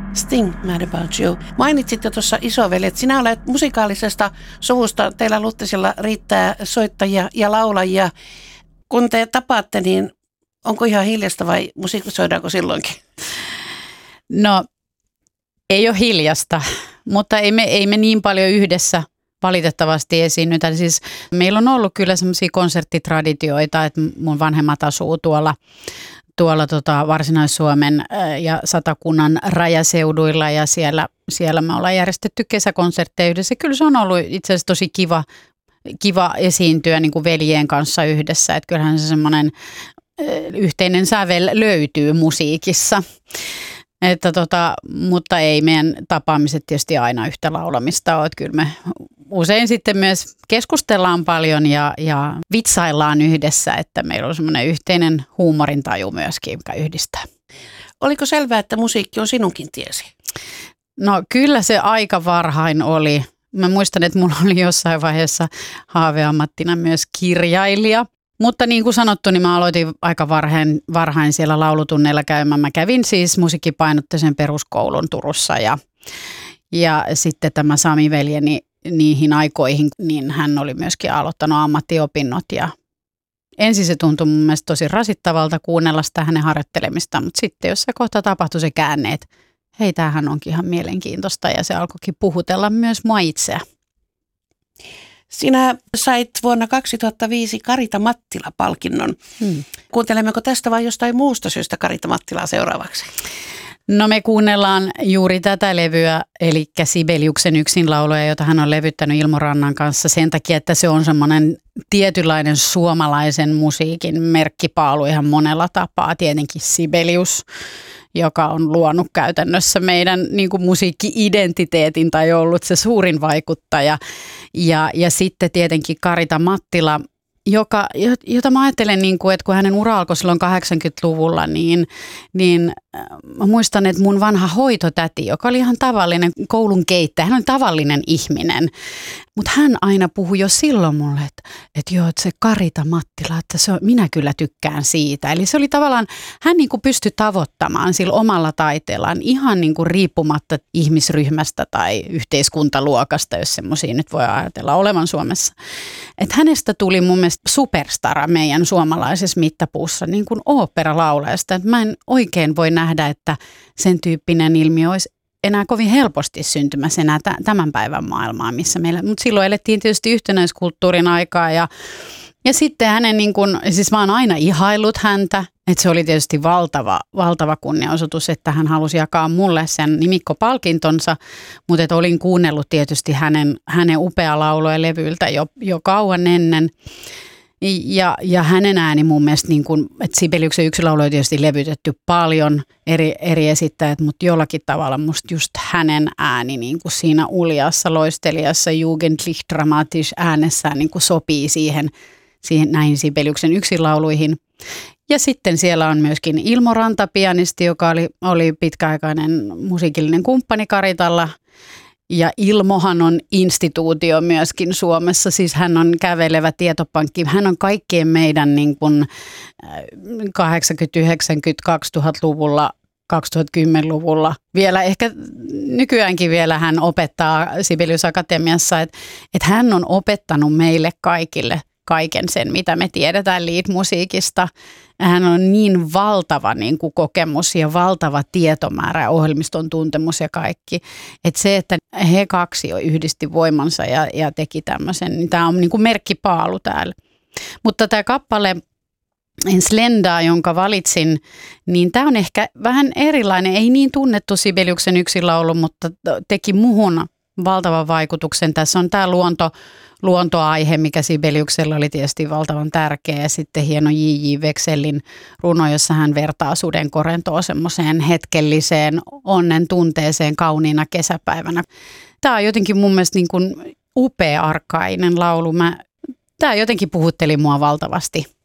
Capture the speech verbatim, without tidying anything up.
Sting, Mad About You. Mainitsit jo tuossa isoveljet. Sinä olet musikaalisesta suvusta. Teillä Luttisilla riittää soittajia ja laulajia. Kun te tapaatte, niin onko ihan hiljasta vai musiikoidaanko silloinkin? No, ei ole hiljasta, mutta ei me, ei me niin paljon yhdessä valitettavasti esiinnytä. Siis meillä on ollut kyllä semmoisia konserttitraditioita, että mun vanhemmat asuu tuolla, tuolla tota Varsinais-Suomen ja Satakunnan rajaseuduilla ja siellä, siellä me ollaan järjestetty kesäkonsertteja yhdessä. Kyllä se on ollut itse asiassa tosi kiva, kiva esiintyä niin kuin veljien kanssa yhdessä, että kyllähän se semmoinen yhteinen sävel löytyy musiikissa. Että tota, mutta ei meidän tapaamiset tietysti aina yhtä laulamista ole. Että kyllä me usein sitten myös keskustellaan paljon ja, ja vitsaillaan yhdessä, että meillä on semmoinen yhteinen huumorintaju myöskin, mikä yhdistää. Oliko selvää, että musiikki on sinunkin tiesi? No kyllä se aika varhain oli. Mä muistan, että mulla oli jossain vaiheessa haaveammattina myös kirjailija. Mutta niin kuin sanottu, niin mä aloitin aika varhain, varhain siellä laulutunneilla käymään. Mä kävin siis musiikkipainotteisen peruskoulun Turussa ja, ja sitten tämä Sami-veljeni niihin aikoihin, niin hän oli myöskin aloittanut ammattiopinnot. Ja ensin se tuntui mun mielestä tosi rasittavalta kuunnella sitä hänen harjoittelemista, mutta sitten jos se kohta tapahtui se käänne, että hei, tämähän onkin ihan mielenkiintoista ja se alkoikin puhutella myös mua itseä. Sinä sait vuonna kaksituhattaviisi Karita Mattila-palkinnon. Hmm. Kuuntelemmeko tästä vai jostain muusta syystä Karita Mattilaa seuraavaksi? No me kuunnellaan juuri tätä levyä, eli Sibeliuksen yksinlauluja, jota hän on levyttänyt Ilmo Rannan kanssa sen takia, että se on semmoinen tietynlainen suomalaisen musiikin merkkipaalu ihan monella tapaa. Tietenkin Sibelius, joka on luonut käytännössä meidän niin kuin musiikki-identiteetin tai ollut se suurin vaikuttaja. Ja, ja sitten tietenkin Karita Mattila, joka, jota mä ajattelen, niin kuin, että kun hänen ura alkoi silloin kahdeksankymmentäluvulla, niin, niin mä muistan, että mun vanha hoitotäti, joka oli ihan tavallinen koulun keittäjä, hän oli tavallinen ihminen, mutta hän aina puhui jo silloin mulle, että, että joo, että se Karita Mattila, että se on, minä kyllä tykkään siitä. Eli se oli tavallaan, hän niin kuin pystyi tavoittamaan sillä omalla taiteellaan ihan niin kuin riippumatta ihmisryhmästä tai yhteiskuntaluokasta, jos semmoisia nyt voi ajatella olevan Suomessa. Että hänestä tuli mun mielestä superstara meidän suomalaisessa mittapuussa niin kuin oopperalaulajasta. Että mä en oikein voi nähdä, että sen tyyppinen ilmiö olisi enää kovin helposti syntymässä enää tämän päivän maailmaa, missä meillä, mutta silloin elettiin tietysti yhtenäiskulttuurin aikaa ja, ja sitten hänen niin kuin, siis mä oon aina ihaillut häntä, että se oli tietysti valtava, valtava kunnianosoitus, että hän halusi jakaa mulle sen nimikkopalkintonsa, mutta että olin kuunnellut tietysti hänen, hänen upea lauluja levyiltä jo, jo kauan ennen. Ja, ja hänen ääni mun mielestä, niin kuin, että Sibeliuksen yksinlaulu on tietysti levytetty paljon eri, eri esittäjät, mutta jollakin tavalla musta just hänen ääni niin kuin siinä uljassa, loistelijassa, jugendlich dramatisch äänessään niin kuin sopii siihen, siihen näihin Sibeliuksen yksinlauluihin. Ja sitten siellä on myöskin Ilmo Ranta, pianisti, joka oli, oli pitkäaikainen musiikillinen kumppani Karitalla. Ja Ilmohan on instituutio myöskin Suomessa, siis hän on kävelevä tietopankki. Hän on kaikkien meidän niin kuin kahdeksankymmentä-, yhdeksänkymmentä-, kaksituhattaluvulla, kaksituhattakymmenluvulla. Vielä ehkä nykyäänkin vielä hän opettaa Sibelius Akatemiassa, että, että hän on opettanut meille kaikille kaiken sen, mitä me tiedetään lead-musiikista. Hän on niin valtava niin kuin kokemus ja valtava tietomäärä, ohjelmiston tuntemus ja kaikki. Että se, että he kaksi jo yhdisti voimansa ja, ja teki tämmöisen, niin tämä on niin kuin merkkipaalu täällä. Mutta tämä kappale Enslenda, jonka valitsin, niin tämä on ehkä vähän erilainen. Ei niin tunnettu Sibeliuksen yksinlaulu, mutta teki muhun valtavan vaikutuksen. Tässä on tämä luonto, luontoaihe, mikä Sibeliuksella oli tietysti valtavan tärkeä. Ja sitten hieno J J Vekselin runo, jossa hän vertaa sudenkorentoa semmoiseen hetkelliseen onnen tunteeseen kauniina kesäpäivänä. Tämä on jotenkin mun mielestä niin kuin upea arkainen laulu. Mä, tämä jotenkin puhutteli mua valtavasti.